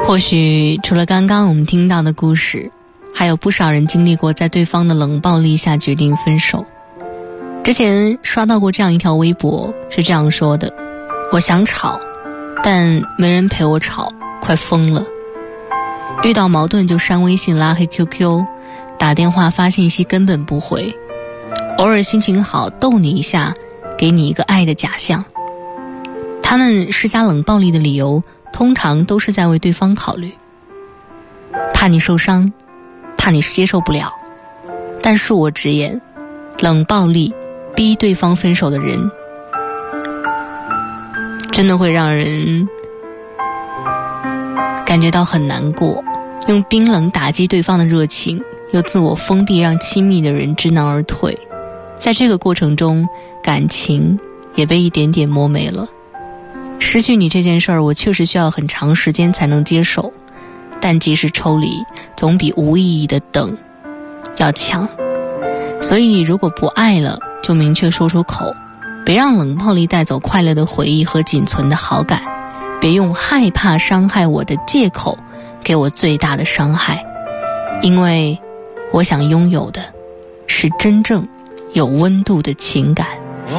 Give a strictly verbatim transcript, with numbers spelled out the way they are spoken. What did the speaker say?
或许除了刚刚我们听到的故事，还有不少人经历过在对方的冷暴力下决定分手。之前刷到过这样一条微博，是这样说的：我想吵，但没人陪我吵，快疯了。遇到矛盾就删微信拉黑 Q Q， 打电话发信息根本不回，偶尔心情好逗你一下，给你一个爱的假象。他们施加冷暴力的理由通常都是在为对方考虑，怕你受伤，怕你接受不了。但恕我直言，冷暴力逼对方分手的人真的会让人感觉到很难过，用冰冷打击对方的热情，又自我封闭，让亲密的人知难而退。在这个过程中，感情也被一点点磨没了。失去你这件事儿，我确实需要很长时间才能接受，但及时抽离总比无意义的等要强。所以如果不爱了，就明确说出口，别让冷暴力带走快乐的回忆和仅存的好感，别用害怕伤害我的借口给我最大的伤害。因为我想拥有的是真正有温度的情感。